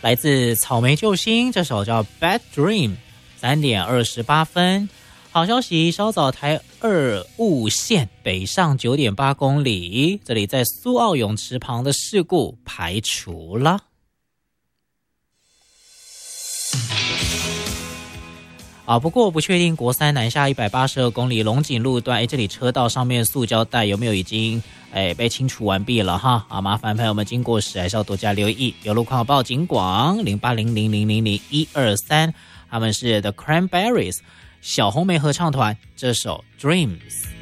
来自草莓救星，这首叫 Bad Dream， 3点28分。好消息，稍早台2雾线北上 9.8 公里，这里在苏澳泳池旁的事故排除了。不过我不确定国三南下182公里龙井路段，这里车道上面塑胶袋有没有已经被清除完毕了哈？麻烦朋友们经过时还是要多加留意。有路况报警广0800000123，他们是 The Cranberries 小红莓合唱团，这首 Dreams。